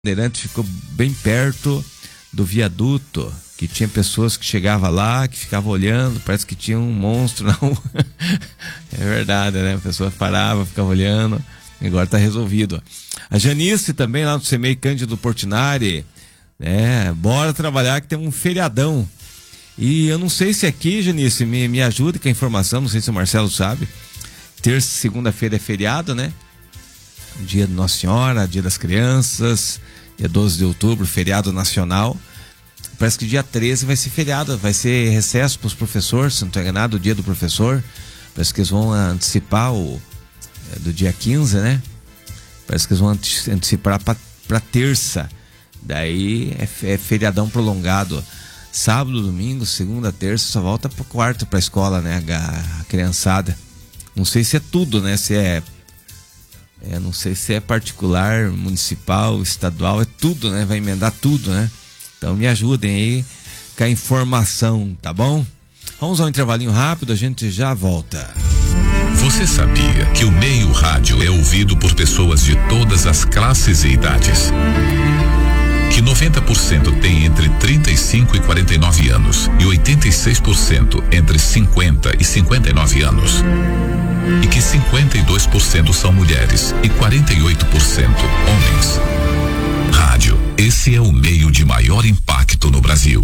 Bandeirantes ficou bem perto do viaduto, que tinha pessoas que chegavam lá, que ficavam olhando, parece que tinha um monstro na rua. É verdade, né? A pessoa parava, ficava olhando, agora tá resolvido. A Janice também, lá no CEMEI Cândido Portinari, né? Bora trabalhar que tem um feriadão. E eu não sei se aqui, Janice, me ajude com a informação, não sei se o Marcelo sabe. Terça e segunda-feira é feriado, né? Dia de Nossa Senhora, Dia das Crianças, dia 12 de outubro, feriado nacional. Parece que dia 13 vai ser feriado, vai ser recesso para os professores, se não estou enganado, o dia do professor. Parece que eles vão antecipar do dia 15, né? Parece que eles vão antecipar para terça. Daí é feriadão prolongado. Sábado, domingo, segunda, terça, só volta para quarto para a escola, né? A criançada. Não sei se é tudo, né? Não sei se é particular, municipal, estadual, é tudo, né? Vai emendar tudo, né? Então me ajudem aí com a informação, tá bom? Vamos ao intervalinho rápido, a gente já volta. Você sabia que o meio rádio é ouvido por pessoas de todas as classes e idades? Que 90% tem entre 35 e 49 anos e 86% entre 50 e 59 anos? E que 52% são mulheres e 48% homens. Rádio, esse é o meio de maior impacto no Brasil.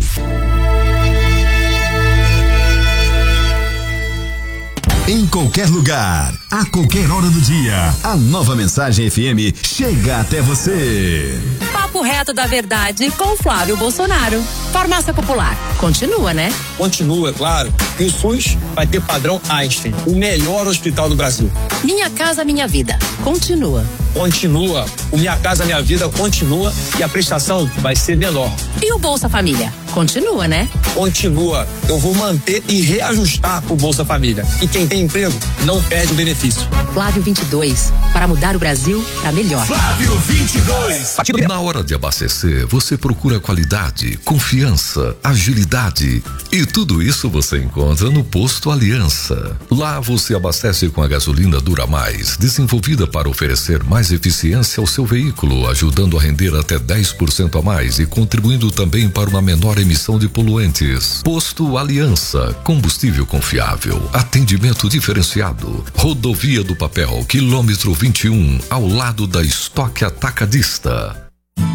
Em qualquer lugar, a qualquer hora do dia, a Nova Mensagem FM chega até você. Papo reto da verdade com Flávio Bolsonaro. Farmácia Popular, continua, né? Continua, claro. E o SUS vai ter padrão Einstein, o melhor hospital do Brasil. Minha Casa Minha Vida, continua. Continua. O Minha Casa Minha Vida continua e a prestação vai ser menor. E o Bolsa Família, continua, né? Continua. Eu vou manter e reajustar o Bolsa Família. E quem tem emprego não perde o benefício. Flávio 22, para mudar o Brasil para melhor. Flávio 22. Na hora de abastecer, você procura qualidade, confiança, agilidade. E tudo isso você encontra no Posto Aliança. Lá você abastece com a gasolina Dura Mais, desenvolvida para oferecer mais eficiência ao seu veículo, ajudando a render até 10% a mais e contribuindo também para uma menor emissão de poluentes. Posto Aliança, combustível confiável, atendimento diferenciado. Rodovia do Papel, quilômetro 21, ao lado da Estoque Atacadista.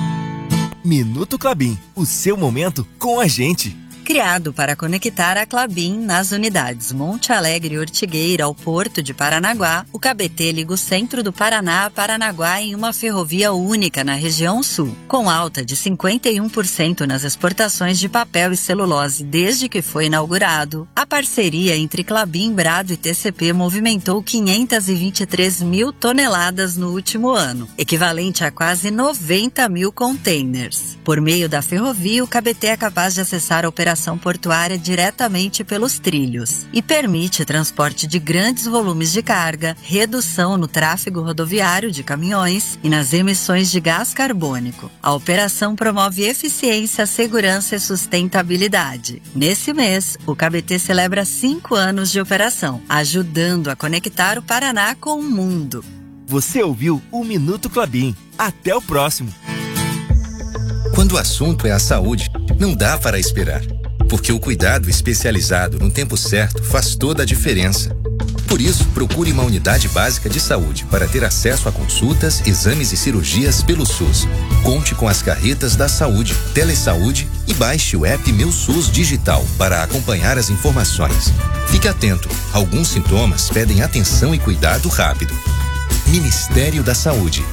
Minuto Klabin, o seu momento com a gente. Criado para conectar a Klabin nas unidades Monte Alegre e Ortigueira ao Porto de Paranaguá, o KBT liga o centro do Paraná a Paranaguá em uma ferrovia única na região sul, com alta de 51% nas exportações de papel e celulose desde que foi inaugurado. A parceria entre Klabin, Brado e TCP movimentou 523 mil toneladas no último ano, equivalente a quase 90 mil containers. Por meio da ferrovia, o KBT é capaz de acessar a operação portuária diretamente pelos trilhos e permite transporte de grandes volumes de carga, redução no tráfego rodoviário de caminhões e nas emissões de gás carbônico. A operação promove eficiência, segurança e sustentabilidade. Nesse mês, o KBT celebra 5 anos de operação, ajudando a conectar o Paraná com o mundo. Você ouviu o Minuto Klabin. Até o próximo. Quando o assunto é a saúde, não dá para esperar. Porque o cuidado especializado no tempo certo faz toda a diferença. Por isso, procure uma unidade básica de saúde para ter acesso a consultas, exames e cirurgias pelo SUS. Conte com as carretas da saúde, Telesaúde e baixe o app Meu SUS Digital para acompanhar as informações. Fique atento, alguns sintomas pedem atenção e cuidado rápido. Ministério da Saúde.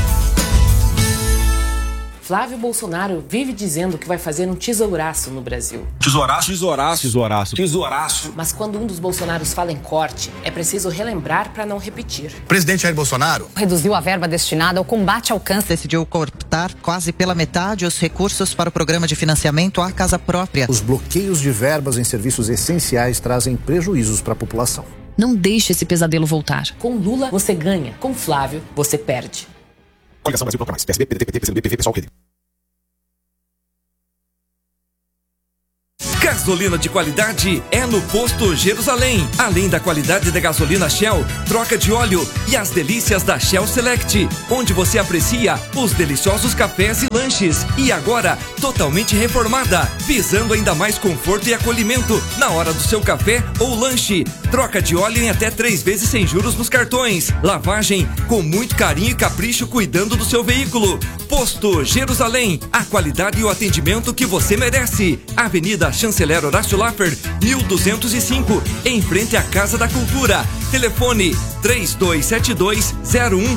Flávio Bolsonaro vive dizendo que vai fazer um tesouraço no Brasil. Tesouraço, tesouraço, Tesouraço. tesouraço. Mas quando um dos Bolsonaros fala em corte, é preciso relembrar para não repetir. Presidente Jair Bolsonaro reduziu a verba destinada ao combate ao câncer. Decidiu cortar quase pela metade os recursos para o programa de financiamento à casa própria. Os bloqueios de verbas em serviços essenciais trazem prejuízos para a população. Não deixe esse pesadelo voltar. Com Lula, você ganha. Com Flávio, você perde. Coligação Brasil Proclamais. PSB, PDT, PT, PCdoB, PV, PSOL, Rede. Gasolina de qualidade é no Posto Jerusalém. Além da qualidade da gasolina Shell, troca de óleo e as delícias da Shell Select, onde você aprecia os deliciosos cafés e lanches. E agora, totalmente reformada, visando ainda mais conforto e acolhimento na hora do seu café ou lanche. Troca de óleo em até 3 vezes sem juros nos cartões. Lavagem com muito carinho e capricho cuidando do seu veículo. Posto Jerusalém, a qualidade e o atendimento que você merece. Avenida Chanceler Horácio Laffer, 1205, em frente à Casa da Cultura. Telefone 3272-01